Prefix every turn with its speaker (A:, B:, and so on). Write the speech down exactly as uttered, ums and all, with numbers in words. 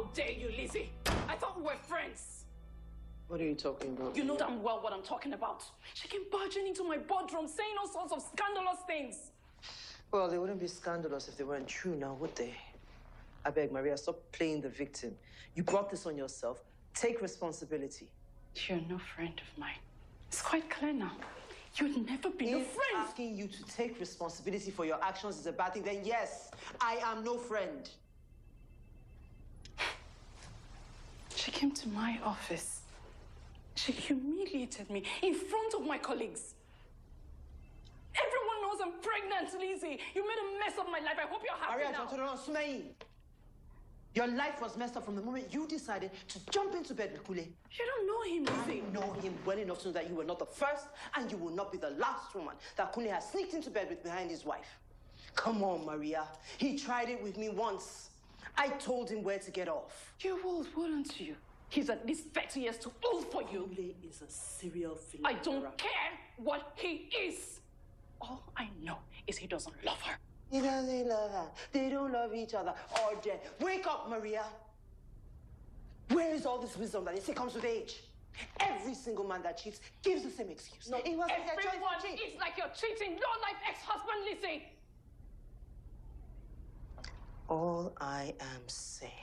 A: How dare you, Lizzie? I thought we were friends.
B: What are you talking about?
A: You know damn well what I'm talking about. She came barging into my boardroom saying all sorts of scandalous things.
B: Well, they wouldn't be scandalous if they weren't true now, would they? I beg, Maria, stop playing the victim. You brought this on yourself. Take responsibility.
A: You're no friend of mine. It's quite clear now. You'd never be no
B: If
A: friend.
B: asking you to take responsibility for your actions is a bad thing, then yes, I am no friend.
A: She came to my office. She humiliated me in front of my colleagues. Everyone knows I'm pregnant, Lizzie. You made a mess of my life. I hope you're happy
B: Maria,
A: now.
B: Maria, Sumei. Your life was messed up from the moment you decided to jump into bed with Kule.
A: You don't know him, Lizzie.
B: I know him well enough to know that you were not the first and you will not be the last woman that Kule has sneaked into bed with behind his wife. Come on, Maria. He tried it with me once. I told him where to get off.
A: You would, wouldn't you? He's at least thirty years too old for you.
B: Kule is a serial philanderer.
A: I don't care what he is. All I know is he doesn't love her.
B: He doesn't love her. They don't love each other. Or dead. Wake up, Maria. Where is all this wisdom that they say comes with age? Every single man that cheats gives the same excuse.
A: No,
B: it wasn't their choice
A: everyone
B: to cheat.
A: is like your cheating, low-life ex-husband, Lizzie.
B: All I am saying